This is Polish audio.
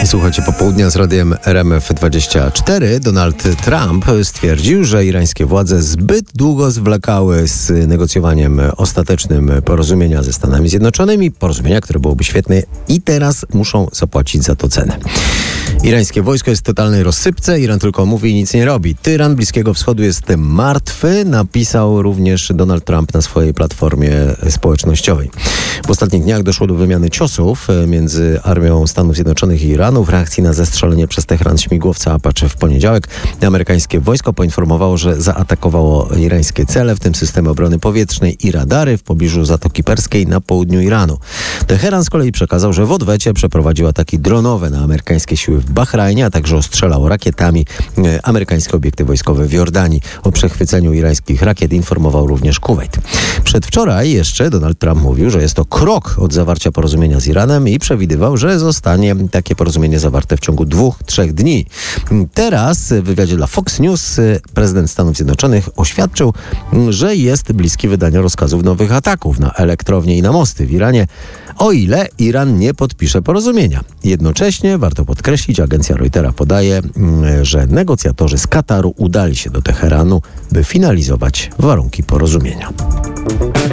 Słuchajcie, popołudnia z radiem RMF24. Donald Trump stwierdził, że irańskie władze zbyt długo zwlekały z negocjowaniem ostatecznym porozumienia ze Stanami Zjednoczonymi. Porozumienia, które byłoby świetne i teraz muszą zapłacić za to cenę. Irańskie wojsko jest w totalnej rozsypce, Iran tylko mówi i nic nie robi. Tyran Bliskiego Wschodu jest martwy, napisał również Donald Trump na swojej platformie społecznościowej. W ostatnich dniach doszło do wymiany ciosów między armią Stanów Zjednoczonych i Iranu w reakcji na zestrzelenie przez Teheran śmigłowca Apache w poniedziałek. Amerykańskie wojsko poinformowało, że zaatakowało irańskie cele, w tym systemy obrony powietrznej i radary w pobliżu Zatoki Perskiej na południu Iranu. Teheran z kolei przekazał, że w odwecie przeprowadził ataki dronowe na amerykańskie siły w Bahrajnie, a także ostrzelał rakietami amerykańskie obiekty wojskowe w Jordanii. O przechwyceniu irańskich rakiet informował również Kuwejt. Przedwczoraj jeszcze Donald Trump mówił, że jest to krok od zawarcia porozumienia z Iranem i przewidywał, że zostanie takie porozumienie zawarte w ciągu 2-3 dni. Teraz w wywiadzie dla Fox News prezydent Stanów Zjednoczonych oświadczył, że jest bliski wydania rozkazów nowych ataków na elektrownie i na mosty w Iranie, o ile Iran nie podpisze porozumienia. Jednocześnie, warto podkreślić, agencja Reutera podaje, że negocjatorzy z Kataru udali się do Teheranu, by finalizować warunki porozumienia.